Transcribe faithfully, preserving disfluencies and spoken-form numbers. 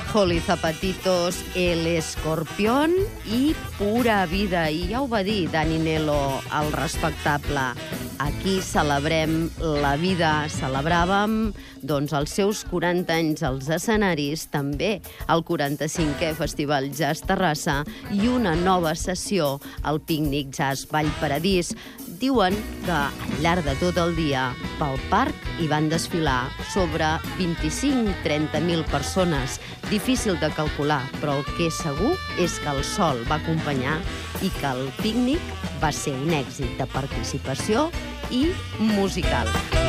Holy Zapatitos, El Escorpión i Pura Vida. I ja ho va dir Dani Nelo, el respectable. Aquí celebrem la vida, celebràvem doncs, els seus quaranta anys als escenaris, també el quaranta-cinquè Festival Jazz Terrassa i una nova sessió al Pícnic Jazz Vallparadís. Diuen que al llarg de tot el dia pel parc hi van desfilar sobre vint-i-cinc a trenta mil persones. Difícil de calcular, però el que és segur és que el sol va acompanyar i que el pícnic va ser un èxit de participació i musical.